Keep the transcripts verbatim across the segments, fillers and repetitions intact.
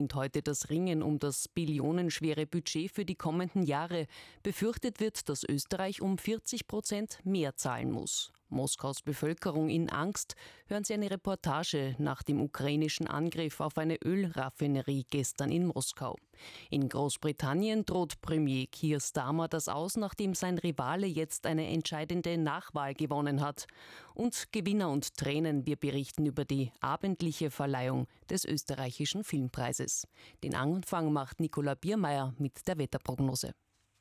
Heute das Ringen um das billionenschwere Budget für die kommenden Jahre. Befürchtet wird, dass Österreich um vierzig Prozent mehr zahlen muss. Moskaus Bevölkerung in Angst. Hören Sie eine Reportage nach dem ukrainischen Angriff auf eine Ölraffinerie gestern in Moskau. In Großbritannien droht Premier Keir Starmer das aus, nachdem sein Rivale jetzt eine entscheidende Nachwahl gewonnen hat. Und Gewinner und Tränen, wir berichten über die abendliche Verleihung des österreichischen Filmpreises. Den Anfang macht Nicola Biermeier mit der Wetterprognose.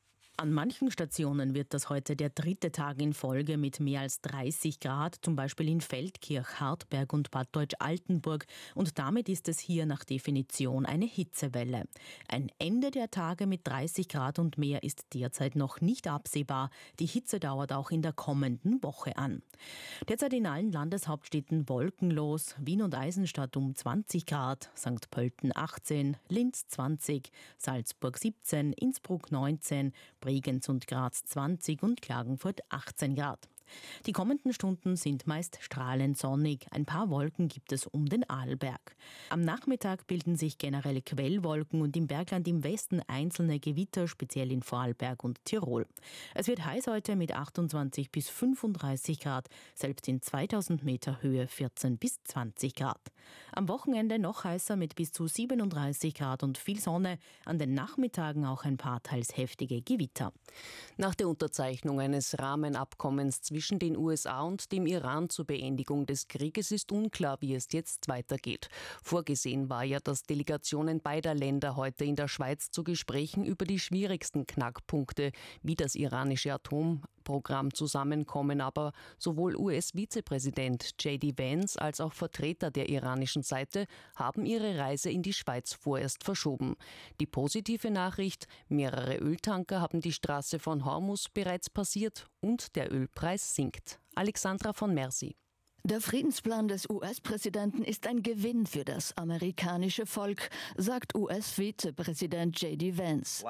An manchen Stationen wird das heute der dritte Tag in Folge mit mehr als dreißig Grad, zum Beispiel in Feldkirch, Hartberg und Bad Deutsch-Altenburg. Und damit ist es hier nach Definition eine Hitzewelle. Ein Ende der Tage mit dreißig Grad und mehr ist derzeit noch nicht absehbar. Die Hitze dauert auch in der kommenden Woche an. Derzeit in allen Landeshauptstädten wolkenlos. Wien und Eisenstadt um zwanzig Grad, Sankt Pölten achtzehn, Linz zwanzig, Salzburg siebzehn, Innsbruck neunzehn, Bregenz und Graz zwanzig und Klagenfurt achtzehn Grad. Die kommenden Stunden sind meist strahlend sonnig. Ein paar Wolken gibt es um den Arlberg. Am Nachmittag bilden sich generell Quellwolken und im Bergland im Westen einzelne Gewitter, speziell in Vorarlberg und Tirol. Es wird heiß heute mit achtundzwanzig bis fünfunddreißig Grad, selbst in zweitausend Meter Höhe vierzehn bis zwanzig Grad. Am Wochenende noch heißer mit bis zu siebenunddreißig Grad und viel Sonne. An den Nachmittagen auch ein paar teils heftige Gewitter. Nach der Unterzeichnung eines Rahmenabkommens zwischen Zwischen den U S A und dem Iran zur Beendigung des Krieges ist unklar, wie es jetzt weitergeht. Vorgesehen war ja, dass Delegationen beider Länder heute in der Schweiz zu Gesprächen über die schwierigsten Knackpunkte wie das iranische Atomprogramm zusammenkommen, aber sowohl U S-Vizepräsident J D Vance als auch Vertreter der iranischen Seite haben ihre Reise in die Schweiz vorerst verschoben. Die positive Nachricht: mehrere Öltanker haben die Straße von Hormuz bereits passiert und der Ölpreis sinkt. Alexandra von Mercy. Der Friedensplan des U S-Präsidenten ist ein Gewinn für das amerikanische Volk, sagt U S-Vizepräsident J D Vance.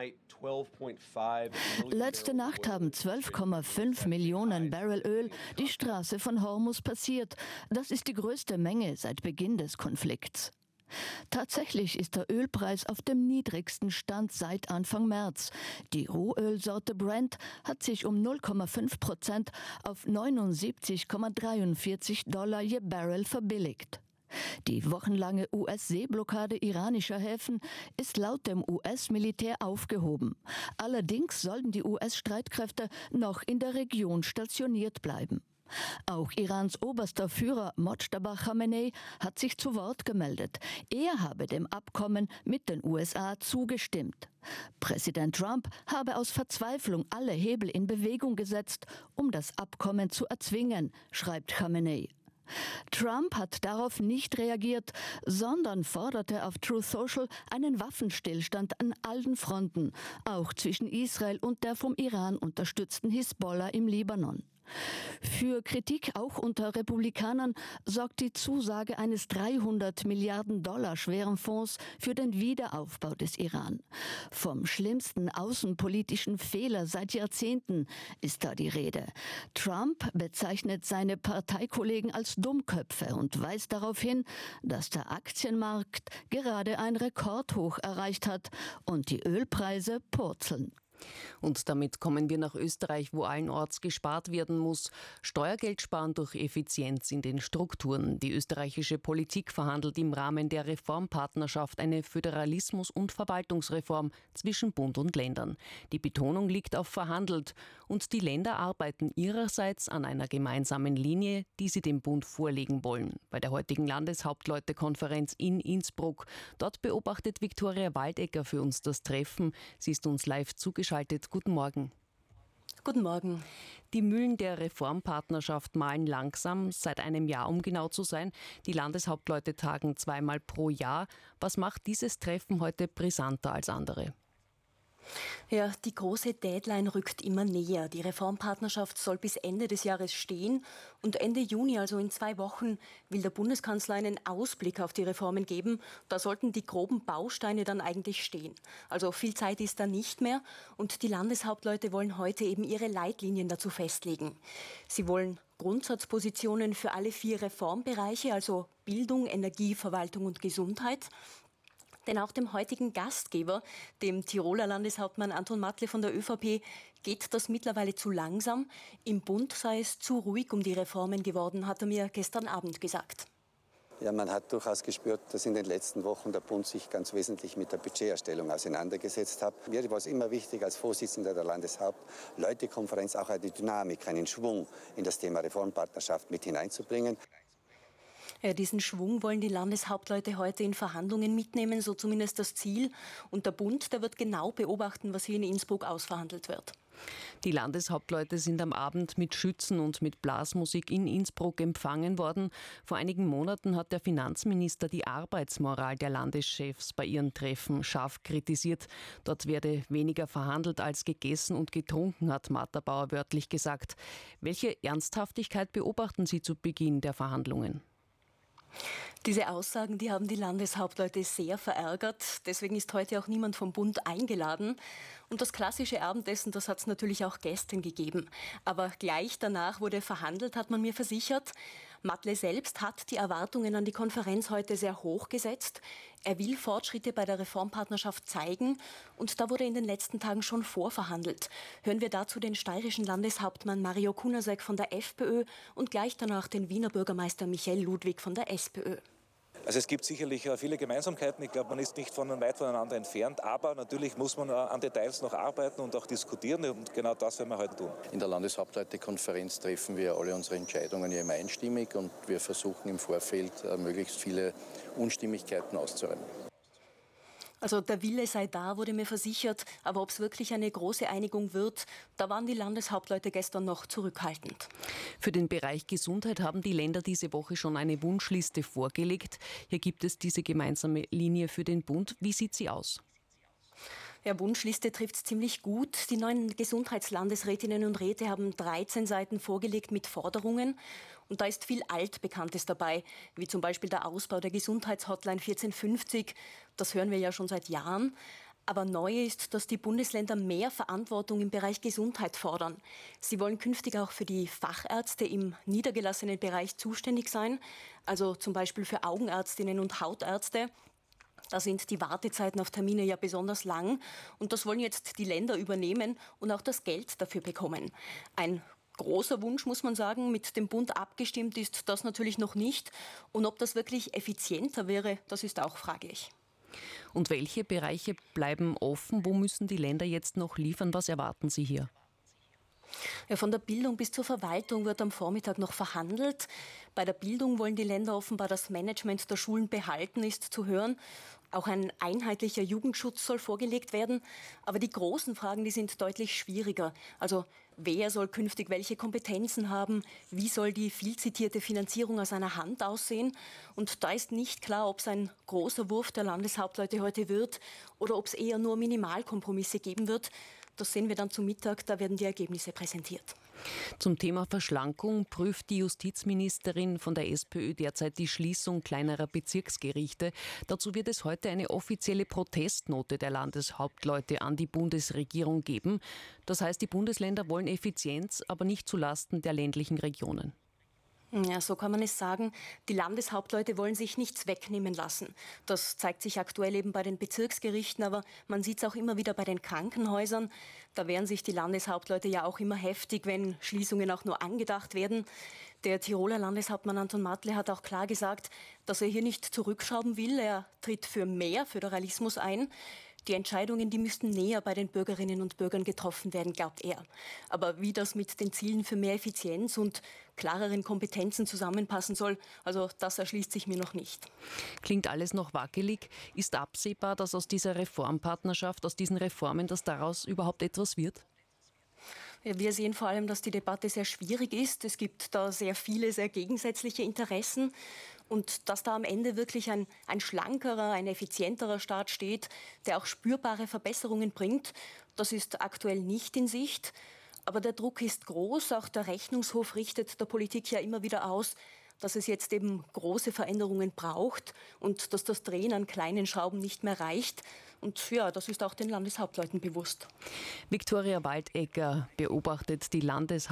Letzte Nacht haben zwölf Komma fünf Millionen Barrel Öl die Straße von Hormuz passiert. Das ist die größte Menge seit Beginn des Konflikts. Tatsächlich ist der Ölpreis auf dem niedrigsten Stand seit Anfang März. Die Rohölsorte Brent hat sich um null Komma fünf Prozent auf neunundsiebzig Komma dreiundvierzig Dollar je Barrel verbilligt. Die wochenlange U S-Seeblockade iranischer Häfen ist laut dem U S-Militär aufgehoben. Allerdings sollten die U S-Streitkräfte noch in der Region stationiert bleiben. Auch Irans oberster Führer Mojtaba Khamenei hat sich zu Wort gemeldet. Er habe dem Abkommen mit den U S A zugestimmt. Präsident Trump habe aus Verzweiflung alle Hebel in Bewegung gesetzt, um das Abkommen zu erzwingen, schreibt Khamenei. Trump hat darauf nicht reagiert, sondern forderte auf Truth Social einen Waffenstillstand an allen Fronten, auch zwischen Israel und der vom Iran unterstützten Hisbollah im Libanon. Für Kritik auch unter Republikanern sorgt die Zusage eines dreihundert Milliarden Dollar schweren Fonds für den Wiederaufbau des Iran. Vom schlimmsten außenpolitischen Fehler seit Jahrzehnten ist da die Rede. Trump bezeichnet seine Parteikollegen als Dummköpfe und weist darauf hin, dass der Aktienmarkt gerade ein Rekordhoch erreicht hat und die Ölpreise purzeln. Und damit kommen wir nach Österreich, wo allenorts gespart werden muss. Steuergeld sparen durch Effizienz in den Strukturen. Die österreichische Politik verhandelt im Rahmen der Reformpartnerschaft eine Föderalismus- und Verwaltungsreform zwischen Bund und Ländern. Die Betonung liegt auf verhandelt. Und die Länder arbeiten ihrerseits an einer gemeinsamen Linie, die sie dem Bund vorlegen wollen. Bei der heutigen Landeshauptleutekonferenz in Innsbruck. Dort beobachtet Viktoria Waldecker für uns das Treffen. Sie ist uns live zugeschaltet. Guten Morgen. Guten Morgen. Die Mühlen der Reformpartnerschaft mahlen langsam, seit einem Jahr um genau zu sein. Die Landeshauptleute tagen zweimal pro Jahr. Was macht dieses Treffen heute brisanter als andere? Ja, die große Deadline rückt immer näher. Die Reformpartnerschaft soll bis Ende des Jahres stehen und Ende Juni, also in zwei Wochen, will der Bundeskanzler einen Ausblick auf die Reformen geben. Da sollten die groben Bausteine dann eigentlich stehen. Also viel Zeit ist da nicht mehr und die Landeshauptleute wollen heute eben ihre Leitlinien dazu festlegen. Sie wollen Grundsatzpositionen für alle vier Reformbereiche, also Bildung, Energie, Verwaltung und Gesundheit. Denn auch dem heutigen Gastgeber, dem Tiroler Landeshauptmann Anton Matle von der ÖVP, geht das mittlerweile zu langsam. Im Bund sei es zu ruhig um die Reformen geworden, hat er mir gestern Abend gesagt. Ja, man hat durchaus gespürt, dass in den letzten Wochen der Bund sich ganz wesentlich mit der Budgeterstellung auseinandergesetzt hat. Mir war es immer wichtig, als Vorsitzender der Landeshauptleutekonferenz auch eine Dynamik, einen Schwung in das Thema Reformpartnerschaft mit hineinzubringen. Ja, diesen Schwung wollen die Landeshauptleute heute in Verhandlungen mitnehmen, so zumindest das Ziel. Und der Bund, der wird genau beobachten, was hier in Innsbruck ausverhandelt wird. Die Landeshauptleute sind am Abend mit Schützen und mit Blasmusik in Innsbruck empfangen worden. Vor einigen Monaten hat der Finanzminister die Arbeitsmoral der Landeschefs bei ihren Treffen scharf kritisiert. Dort werde weniger verhandelt als gegessen und getrunken, hat Matterbauer wörtlich gesagt. Welche Ernsthaftigkeit beobachten Sie zu Beginn der Verhandlungen? Diese Aussagen, die haben die Landeshauptleute sehr verärgert. Deswegen ist heute auch niemand vom Bund eingeladen. Und das klassische Abendessen, das hat es natürlich auch gestern gegeben. Aber gleich danach wurde verhandelt, hat man mir versichert. Matle selbst hat die Erwartungen an die Konferenz heute sehr hoch gesetzt. Er will Fortschritte bei der Reformpartnerschaft zeigen. Und da wurde in den letzten Tagen schon vorverhandelt. Hören wir dazu den steirischen Landeshauptmann Mario Kunasek von der FPÖ und gleich danach den Wiener Bürgermeister Michael Ludwig von der SPÖ. Also es gibt sicherlich viele Gemeinsamkeiten. Ich glaube, man ist nicht von weit voneinander entfernt. Aber natürlich muss man an Details noch arbeiten und auch diskutieren. Und genau das werden wir heute tun. In der Landeshauptleutekonferenz treffen wir alle unsere Entscheidungen ja immer einstimmig. Und wir versuchen im Vorfeld möglichst viele Unstimmigkeiten auszuräumen. Also der Wille sei da, wurde mir versichert. Aber ob es wirklich eine große Einigung wird, da waren die Landeshauptleute gestern noch zurückhaltend. Für den Bereich Gesundheit haben die Länder diese Woche schon eine Wunschliste vorgelegt. Hier gibt es diese gemeinsame Linie für den Bund. Wie sieht sie aus? Ja, Wunschliste trifft es ziemlich gut. Die neuen Gesundheitslandesrätinnen und Räte haben dreizehn Seiten vorgelegt mit Forderungen. Und da ist viel Altbekanntes dabei, wie zum Beispiel der Ausbau der Gesundheitshotline vierzehn fünfzig. Das hören wir ja schon seit Jahren. Aber neu ist, dass die Bundesländer mehr Verantwortung im Bereich Gesundheit fordern. Sie wollen künftig auch für die Fachärzte im niedergelassenen Bereich zuständig sein, also zum Beispiel für Augenärztinnen und Hautärzte. Da sind die Wartezeiten auf Termine ja besonders lang. Und das wollen jetzt die Länder übernehmen und auch das Geld dafür bekommen. Ein großer Wunsch, muss man sagen. Mit dem Bund abgestimmt ist das natürlich noch nicht. Und ob das wirklich effizienter wäre, das ist auch fraglich. Und welche Bereiche bleiben offen? Wo müssen die Länder jetzt noch liefern? Was erwarten Sie hier? Ja, von der Bildung bis zur Verwaltung wird am Vormittag noch verhandelt. Bei der Bildung wollen die Länder offenbar das Management der Schulen behalten, ist zu hören. Auch ein einheitlicher Jugendschutz soll vorgelegt werden. Aber die großen Fragen, die sind deutlich schwieriger. Also wer soll künftig welche Kompetenzen haben? Wie soll die viel zitierte Finanzierung aus einer Hand aussehen? Und da ist nicht klar, ob es ein großer Wurf der Landeshauptleute heute wird oder ob es eher nur Minimalkompromisse geben wird. Das sehen wir dann zum Mittag, da werden die Ergebnisse präsentiert. Zum Thema Verschlankung prüft die Justizministerin von der SPÖ derzeit die Schließung kleinerer Bezirksgerichte. Dazu wird es heute eine offizielle Protestnote der Landeshauptleute an die Bundesregierung geben. Das heißt, die Bundesländer wollen Effizienz, aber nicht zulasten der ländlichen Regionen. Ja, so kann man es sagen. Die Landeshauptleute wollen sich nichts wegnehmen lassen. Das zeigt sich aktuell eben bei den Bezirksgerichten, aber man sieht es auch immer wieder bei den Krankenhäusern. Da wehren sich die Landeshauptleute ja auch immer heftig, wenn Schließungen auch nur angedacht werden. Der Tiroler Landeshauptmann Anton Matle hat auch klar gesagt, dass er hier nicht zurückschrauben will. Er tritt für mehr Föderalismus ein. Die Entscheidungen, die müssten näher bei den Bürgerinnen und Bürgern getroffen werden, glaubt er. Aber wie das mit den Zielen für mehr Effizienz und klareren Kompetenzen zusammenpassen soll, also das erschließt sich mir noch nicht. Klingt alles noch wackelig. Ist absehbar, dass aus dieser Reformpartnerschaft, aus diesen Reformen, dass daraus überhaupt etwas wird? Ja, wir sehen vor allem, dass die Debatte sehr schwierig ist. Es gibt da sehr viele, sehr gegensätzliche Interessen. Und dass da am Ende wirklich ein, ein schlankerer, ein effizienterer Staat steht, der auch spürbare Verbesserungen bringt, das ist aktuell nicht in Sicht. Aber der Druck ist groß. Auch der Rechnungshof richtet der Politik ja immer wieder aus, dass es jetzt eben große Veränderungen braucht und dass das Drehen an kleinen Schrauben nicht mehr reicht. Und ja, das ist auch den Landeshauptleuten bewusst. Viktoria Waldegger beobachtet die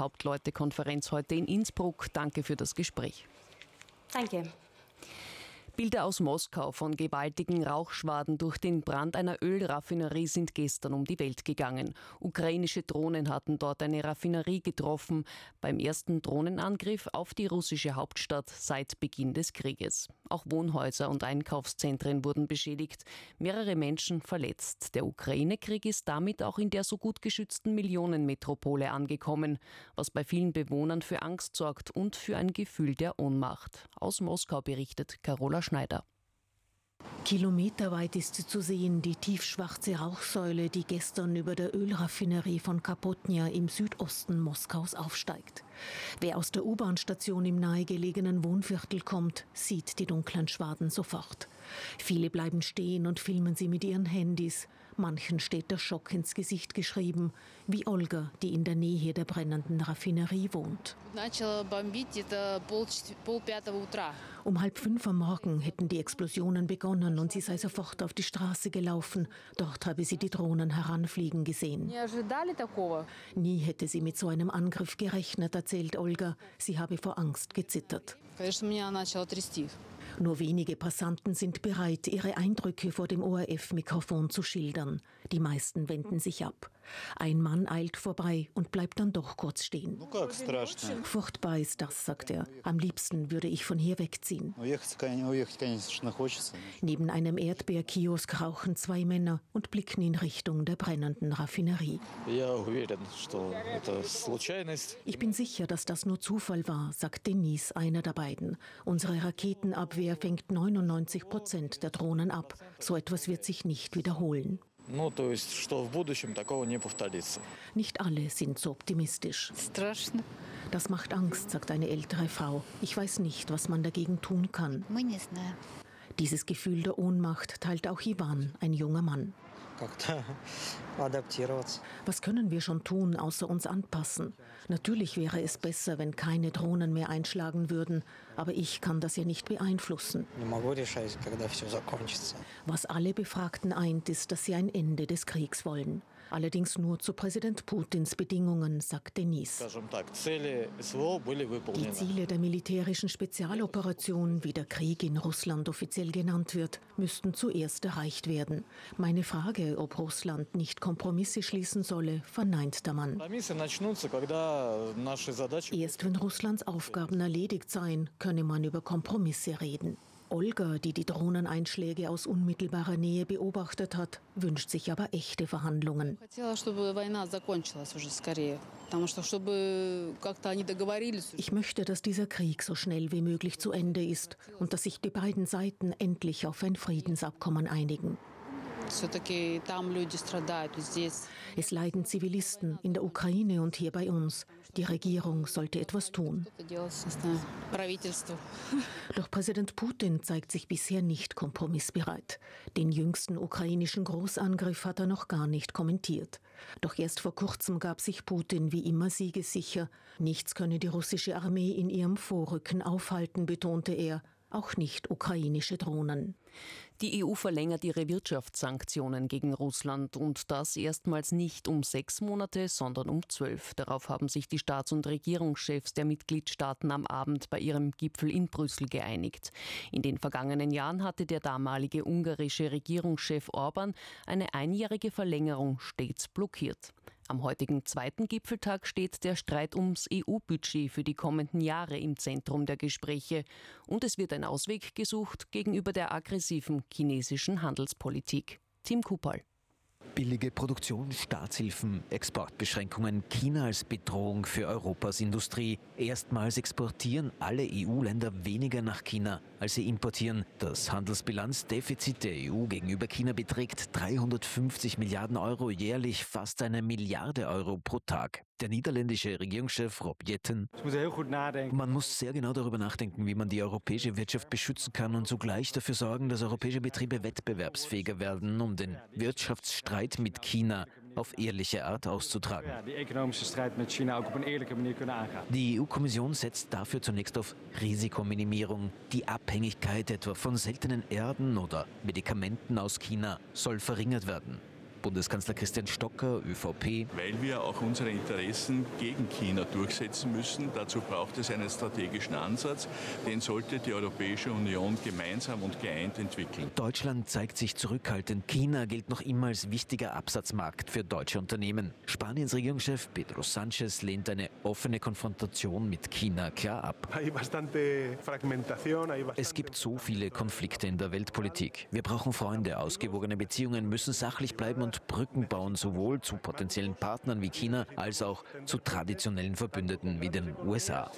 Landeshauptleutekonferenz heute in Innsbruck. Danke für das Gespräch. Danke. Bilder aus Moskau von gewaltigen Rauchschwaden durch den Brand einer Ölraffinerie sind gestern um die Welt gegangen. Ukrainische Drohnen hatten dort eine Raffinerie getroffen, beim ersten Drohnenangriff auf die russische Hauptstadt seit Beginn des Krieges. Auch Wohnhäuser und Einkaufszentren wurden beschädigt, mehrere Menschen verletzt. Der Ukraine-Krieg ist damit auch in der so gut geschützten Millionenmetropole angekommen, was bei vielen Bewohnern für Angst sorgt und für ein Gefühl der Ohnmacht. Aus Moskau berichtet Carola Schneider. Kilometerweit ist sie zu sehen, die tiefschwarze Rauchsäule, die gestern über der Ölraffinerie von Kapotnia im Südosten Moskaus aufsteigt. Wer aus der U-Bahn-Station im nahegelegenen Wohnviertel kommt, sieht die dunklen Schwaden sofort. Viele bleiben stehen und filmen sie mit ihren Handys. Manchen steht der Schock ins Gesicht geschrieben, wie Olga, die in der Nähe der brennenden Raffinerie wohnt. Um halb fünf am Morgen hätten die Explosionen begonnen und sie sei sofort auf die Straße gelaufen. Dort habe sie die Drohnen heranfliegen gesehen. Nie hätte sie mit so einem Angriff gerechnet, erzählt Olga. Sie habe vor Angst gezittert. Nur wenige Passanten sind bereit, ihre Eindrücke vor dem O R F-Mikrofon zu schildern. Die meisten wenden sich ab. Ein Mann eilt vorbei und bleibt dann doch kurz stehen. Furchtbar ist das, sagt er. Am liebsten würde ich von hier wegziehen. Neben einem Erdbeerkiosk rauchen zwei Männer und blicken in Richtung der brennenden Raffinerie. Ich bin sicher, dass das nur Zufall war, sagt Denis, einer der beiden. Unsere Raketenabwehr fängt neunundneunzig Prozent der Drohnen ab. So etwas wird sich nicht wiederholen. Nicht alle sind so optimistisch. Das macht Angst, sagt eine ältere Frau. Ich weiß nicht, was man dagegen tun kann. Dieses Gefühl der Ohnmacht teilt auch Ivan, ein junger Mann. Was können wir schon tun, außer uns anpassen? Natürlich wäre es besser, wenn keine Drohnen mehr einschlagen würden, aber ich kann das ja nicht beeinflussen. Was alle Befragten eint, ist, dass sie ein Ende des Kriegs wollen. Allerdings nur zu Präsident Putins Bedingungen, sagt Denis. Die Ziele der militärischen Spezialoperation, wie der Krieg in Russland offiziell genannt wird, müssten zuerst erreicht werden. Meine Frage, ob Russland nicht Kompromisse schließen solle, verneint der Mann. Erst wenn Russlands Aufgaben erledigt seien, könne man über Kompromisse reden. Olga, die die Drohneneinschläge aus unmittelbarer Nähe beobachtet hat, wünscht sich aber echte Verhandlungen. Ich möchte, dass dieser Krieg so schnell wie möglich zu Ende ist und dass sich die beiden Seiten endlich auf ein Friedensabkommen einigen. Es leiden Zivilisten in der Ukraine und hier bei uns. Die Regierung sollte etwas tun. Doch Präsident Putin zeigt sich bisher nicht kompromissbereit. Den jüngsten ukrainischen Großangriff hat er noch gar nicht kommentiert. Doch erst vor kurzem gab sich Putin wie immer siegessicher. Nichts könne die russische Armee in ihrem Vorrücken aufhalten, betonte er. Auch nicht ukrainische Drohnen. Die E U verlängert ihre Wirtschaftssanktionen gegen Russland und das erstmals nicht um sechs Monate, sondern um zwölf. Darauf haben sich die Staats- und Regierungschefs der Mitgliedstaaten am Abend bei ihrem Gipfel in Brüssel geeinigt. In den vergangenen Jahren hatte der damalige ungarische Regierungschef Orbán eine einjährige Verlängerung stets blockiert. Am heutigen zweiten Gipfeltag steht der Streit ums E U-Budget für die kommenden Jahre im Zentrum der Gespräche. Und es wird ein Ausweg gesucht gegenüber der aggressiven chinesischen Handelspolitik. Tim Kupal. Billige Produktion, Staatshilfen, Exportbeschränkungen, China als Bedrohung für Europas Industrie. Erstmals exportieren alle E U-Länder weniger nach China, als sie importieren. Das Handelsbilanzdefizit der E U gegenüber China beträgt dreihundertfünfzig Milliarden Euro jährlich, fast eine Milliarde Euro pro Tag. Der niederländische Regierungschef Rob Jetten: Man muss sehr genau darüber nachdenken, wie man die europäische Wirtschaft beschützen kann und zugleich dafür sorgen, dass europäische Betriebe wettbewerbsfähiger werden, um den Wirtschaftsstreit mit China auf ehrliche Art auszutragen. Die E U-Kommission setzt dafür zunächst auf Risikominimierung. Die Abhängigkeit etwa von seltenen Erden oder Medikamenten aus China soll verringert werden. Bundeskanzler Christian Stocker, ÖVP. Weil wir auch unsere Interessen gegen China durchsetzen müssen. Dazu braucht es einen strategischen Ansatz. Den sollte die Europäische Union gemeinsam und geeint entwickeln. Deutschland zeigt sich zurückhaltend. China gilt noch immer als wichtiger Absatzmarkt für deutsche Unternehmen. Spaniens Regierungschef Pedro Sánchez lehnt eine offene Konfrontation mit China klar ab. Es gibt so viele Konflikte in der Weltpolitik. Wir brauchen Freunde, ausgewogene Beziehungen, müssen sachlich bleiben und Brücken bauen, sowohl zu potenziellen Partnern wie China als auch zu traditionellen Verbündeten wie den U S A.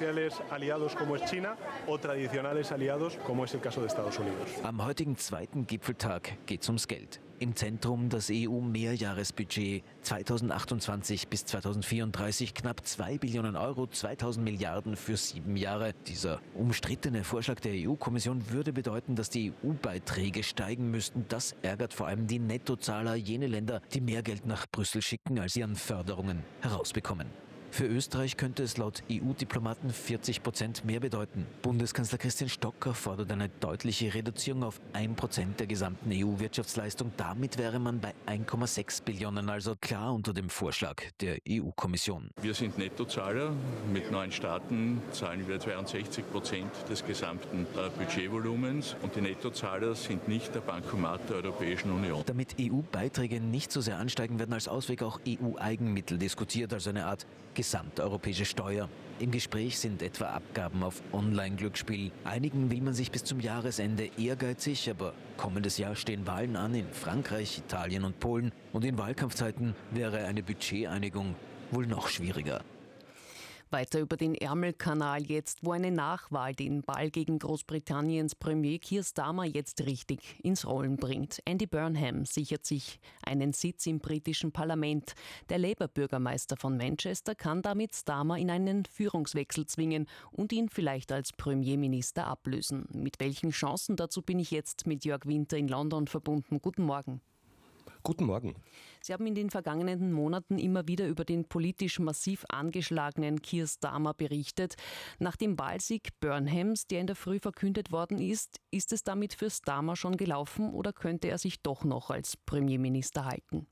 Am heutigen zweiten Gipfeltag geht es ums Geld. Im Zentrum das E U-Mehrjahresbudget zweitausendachtundzwanzig bis zweitausendvierunddreißig, knapp zwei Billionen Euro, zweitausend Milliarden für sieben Jahre. Dieser umstrittene Vorschlag der E U-Kommission würde bedeuten, dass die E U-Beiträge steigen müssten. Das ärgert vor allem die Nettozahler, jene Länder, die mehr Geld nach Brüssel schicken, als sie an Förderungen herausbekommen. Für Österreich könnte es laut E U-Diplomaten vierzig Prozent mehr bedeuten. Bundeskanzler Christian Stocker fordert eine deutliche Reduzierung auf ein Prozent der gesamten E U-Wirtschaftsleistung. Damit wäre man bei ein Komma sechs Billionen, also klar unter dem Vorschlag der E U-Kommission. Wir sind Nettozahler. Mit neun Staaten zahlen wir zweiundsechzig Prozent des gesamten äh, Budgetvolumens. Und die Nettozahler sind nicht der Bankomat der Europäischen Union. Damit E U-Beiträge nicht so sehr ansteigen, werden als Ausweg auch E U-Eigenmittel diskutiert, also eine Art gesamteuropäische Steuer. Im Gespräch sind etwa Abgaben auf Online-Glücksspiel. Einigen will man sich bis zum Jahresende ehrgeizig, aber kommendes Jahr stehen Wahlen an in Frankreich, Italien und Polen. Und in Wahlkampfzeiten wäre eine Budgeteinigung wohl noch schwieriger. Weiter über den Ärmelkanal jetzt, wo eine Nachwahl den Ball gegen Großbritanniens Premier Keir Starmer jetzt richtig ins Rollen bringt. Andy Burnham sichert sich einen Sitz im britischen Parlament. Der Labour-Bürgermeister von Manchester kann damit Starmer in einen Führungswechsel zwingen und ihn vielleicht als Premierminister ablösen. Mit welchen Chancen dazu bin ich jetzt mit Jörg Winter in London verbunden. Guten Morgen. Guten Morgen. Sie haben in den vergangenen Monaten immer wieder über den politisch massiv angeschlagenen Keir Starmer berichtet. Nach dem Wahlsieg Burnhams, der in der Früh verkündet worden ist, ist es damit für Starmer schon gelaufen oder könnte er sich doch noch als Premierminister halten?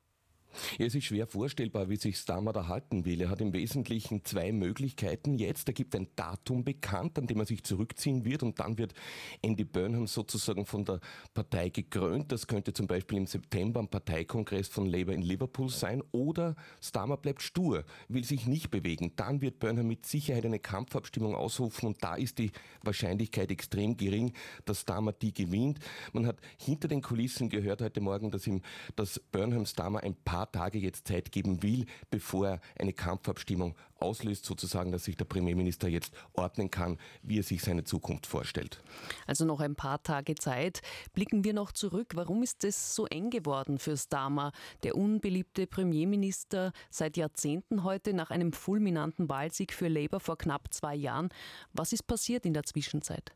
Ja, es ist schwer vorstellbar, wie sich Starmer da halten will. Er hat im Wesentlichen zwei Möglichkeiten jetzt. Er gibt ein Datum bekannt, an dem er sich zurückziehen wird und dann wird Andy Burnham sozusagen von der Partei gekrönt. Das könnte zum Beispiel im September am Parteikongress von Labour in Liverpool sein. Oder Starmer bleibt stur, will sich nicht bewegen. Dann wird Burnham mit Sicherheit eine Kampfabstimmung ausrufen und da ist die Wahrscheinlichkeit extrem gering, dass Starmer die gewinnt. Man hat hinter den Kulissen gehört heute Morgen, dass, ihm, dass Burnham Starmer ein paar Tage jetzt Zeit geben will, bevor er eine Kampfabstimmung auslöst, sozusagen, dass sich der Premierminister jetzt ordnen kann, wie er sich seine Zukunft vorstellt. Also noch ein paar Tage Zeit. Blicken wir noch zurück. Warum ist es so eng geworden für Starmer? Der unbeliebte Premierminister seit Jahrzehnten heute nach einem fulminanten Wahlsieg für Labour vor knapp zwei Jahren. Was ist passiert in der Zwischenzeit?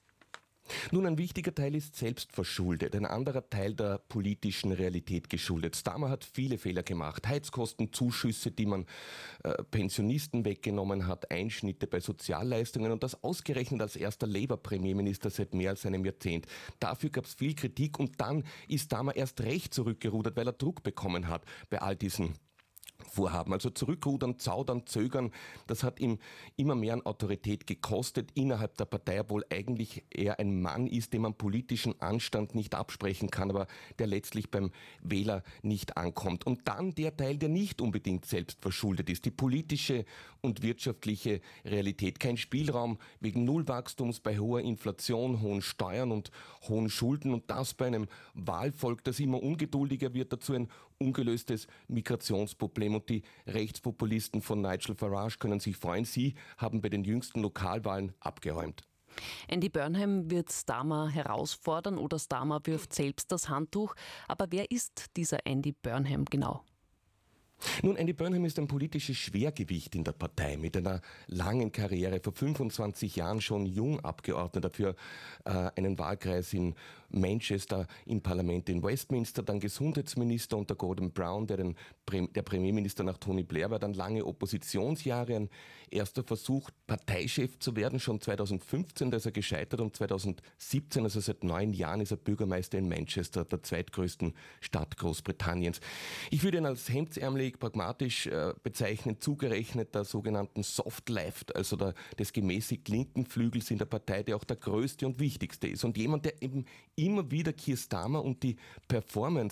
Nun, ein wichtiger Teil ist selbst verschuldet, ein anderer Teil der politischen Realität geschuldet. Starmer hat viele Fehler gemacht. Heizkostenzuschüsse, die man äh, Pensionisten weggenommen hat, Einschnitte bei Sozialleistungen und das ausgerechnet als erster Labour-Premierminister seit mehr als einem Jahrzehnt. Dafür gab es viel Kritik und dann ist Starmer erst recht zurückgerudert, weil er Druck bekommen hat bei all diesen Vorhaben. Also zurückrudern, zaudern, zögern, das hat ihm immer mehr an Autorität gekostet innerhalb der Partei, obwohl eigentlich er ein Mann ist, dem man politischen Anstand nicht absprechen kann, aber der letztlich beim Wähler nicht ankommt. Und dann der Teil, der nicht unbedingt selbst verschuldet ist, die politische und wirtschaftliche Realität. Kein Spielraum wegen Nullwachstums bei hoher Inflation, hohen Steuern und hohen Schulden und das bei einem Wahlvolk, das immer ungeduldiger wird, dazu ein ungelöstes Migrationsproblem. Und die Rechtspopulisten von Nigel Farage können sich freuen. Sie haben bei den jüngsten Lokalwahlen abgeräumt. Andy Burnham wird Starmer herausfordern oder Starmer wirft selbst das Handtuch. Aber wer ist dieser Andy Burnham genau? Nun, Andy Burnham ist ein politisches Schwergewicht in der Partei mit einer langen Karriere, vor fünfundzwanzig Jahren schon jung Abgeordneter für äh, einen Wahlkreis in Manchester im Parlament in Westminster, dann Gesundheitsminister unter Gordon Brown, der, den, der Premierminister nach Tony Blair war, dann lange Oppositionsjahre, ein erster Versuch, Parteichef zu werden, schon zweitausendfünfzehn, da ist er gescheitert, und zweitausendsiebzehn, also seit neun Jahren, ist er Bürgermeister in Manchester, der zweitgrößten Stadt Großbritanniens. Ich würde ihn als hemdsärmelig, pragmatisch äh, bezeichnen, zugerechnet der sogenannten Soft Left, also der, des gemäßigt linken Flügels in der Partei, der auch der größte und wichtigste ist. Und jemand, der eben immer wieder Keir Starmer und die Performance